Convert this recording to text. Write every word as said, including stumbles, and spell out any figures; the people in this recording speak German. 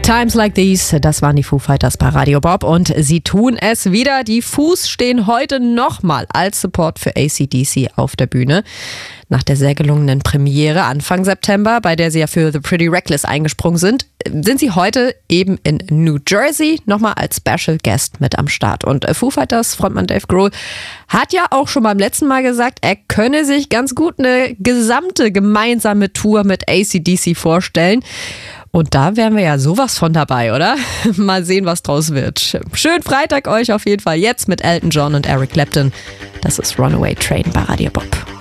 Times Like These, das waren die Foo Fighters bei Radio Bob und sie tun es wieder. Die Foos stehen heute nochmal als Support für A C D C auf der Bühne. Nach der sehr gelungenen Premiere Anfang September, bei der sie ja für The Pretty Reckless eingesprungen sind, sind sie heute eben in New Jersey nochmal als Special Guest mit am Start. Und Foo Fighters Frontmann Dave Grohl hat ja auch schon beim letzten Mal gesagt, er könne sich ganz gut eine gesamte gemeinsame Tour mit A C D C vorstellen. Und da wären wir ja sowas von dabei, oder? Mal sehen, was draus wird. Schönen Freitag euch auf jeden Fall jetzt mit Elton John und Eric Clapton. Das ist Runaway Train bei Radio Bob.